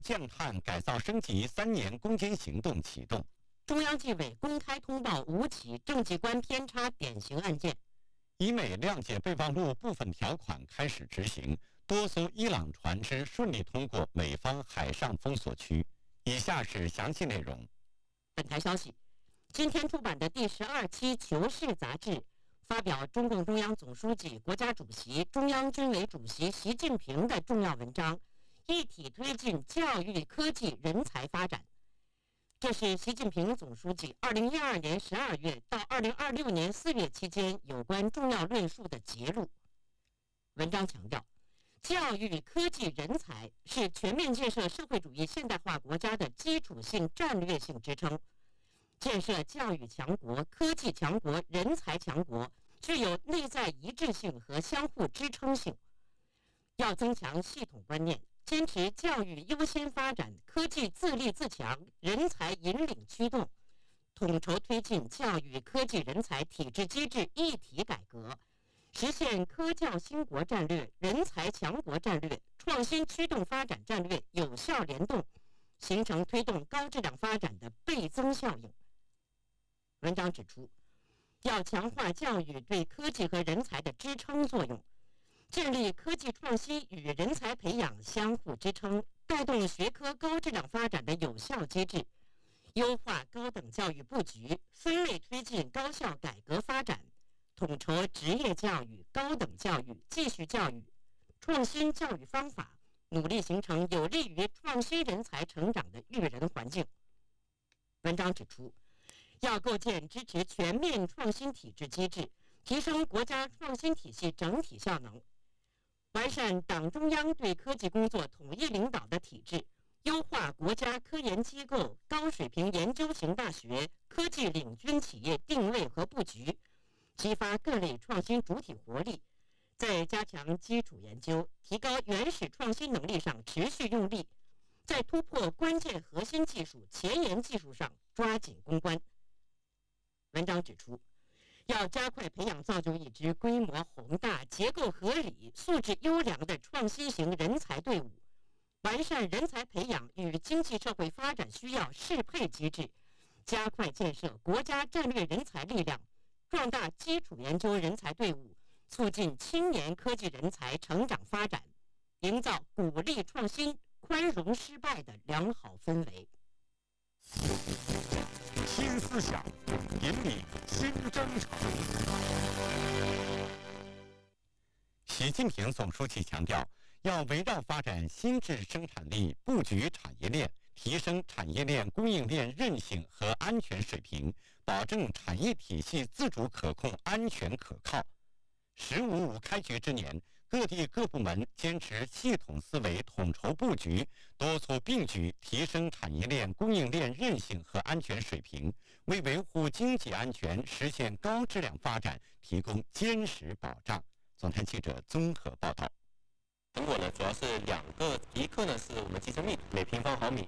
降碳改造升级3年攻坚行动启动。 中央纪委公开通报5起政绩观偏差典型案件。 以美谅解备忘录部分条款开始执行，多艘伊朗船只顺利通过美方海上封锁区。以下是详细内容。 本台消息，今天出版的第12期《求是》杂志发表中共中央总书记、国家主席、中央军委主席习近平的重要文章，一体推进教育、科技、人才发展。这是习近平总书记2012年12月到2026年4月期间有关重要论述的节录。文章强调，教育、科技、人才是全面建设社会主义现代化国家的基础性战略性支撑。建设教育强国、科技强国、人才强国，具有内在一致性和相互支撑性。要增强系统观念，坚持教育优先发展、科技自立自强、人才引领驱动，统筹推进教育、科技、人才体制机制一体改革，实现科教兴国战略、人才强国战略、创新驱动发展战略有效联动，形成推动高质量发展的倍增效应。文章指出，要强化教育对科技和人才的支撑作用，建立科技创新与人才培养相互支撑、带动学科高质量发展的有效机制，优化高等教育布局，分类推进高校改革发展，统筹职业教育、高等教育、继续教育，创新教育方法，努力形成有利于创新人才成长的育人环境。文章指出，要构建支持全面创新体制机制，提升国家创新体系整体效能，完善党中央对科技工作统一领导的体制，优化国家科研机构、高水平研究型大学、科技领军企业定位和布局，激发各类创新主体活力，在加强基础研究、提高原始创新能力上持续用力，在突破关键核心技术、前沿技术上抓紧攻关。文章指出，要加快培养造就一支规模宏大、结构合理、素质优良的创新型人才队伍，完善人才培养与经济社会发展需要适配机制，加快建设国家战略人才力量，壮大基础研究人才队伍，促进青年科技人才成长发展，营造鼓励创新、宽容失败的良好氛围。 新思想引领新征程。 习近平总书记强调，要围绕发展新质生产力、布局产业链，提升产业链供应链韧性和安全水平，保证产业体系自主可控、安全可靠。“15+5”开局之年，各地各部门坚持系统思维、统筹布局，多措并举，提升产业链供应链韧性和安全水平，为维护经济安全、实现高质量发展提供坚实保障。总台记者综合报道。 成果呢，主要是2个，一个呢是我们集成密度，每平方毫米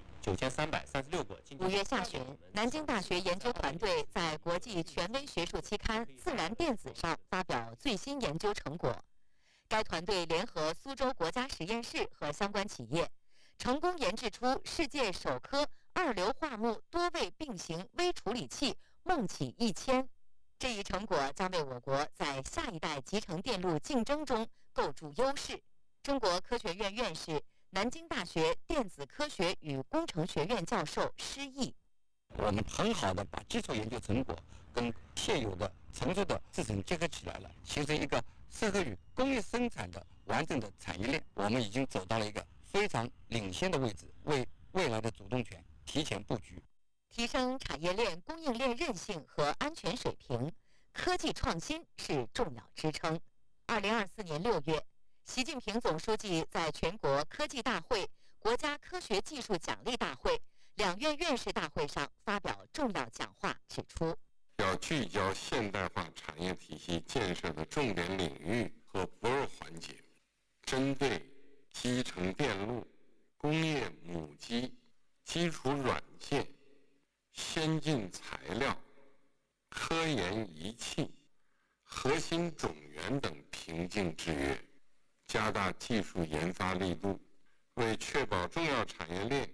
9336个。 5月下旬，南京大学研究团队在国际权威学术期刊《自然电子》上发表最新研究成果。该团队联合苏州国家实验室和相关企业，成功研制出世界首颗2硫化钼多位并行微处理器梦启1000。这一成果将为我国在下一代集成电路竞争中构筑优势。中国科学院院士、南京大学电子科学与工程学院教授施毅： 我们很好的把基础研究成果跟现有的成熟的制程结合起来了，形成一个适合于工业生产的完整的产业链。我们已经走到了一个非常领先的位置，为未来的主动权提前布局。 提升产业链供应链韧性和安全水平，科技创新是重要支撑。2024年6月，习近平总书记在全国科技大会、国家科学技术奖励大会、2院院士大会上发表重要讲话，指出要聚焦现代化产业体系建设的重点领域和薄弱环节，针对基层电路、工业母机、基础软件、先进材料、科研仪器、核心种源等瓶颈制约，加大技术研发力度， 为确保重要产业链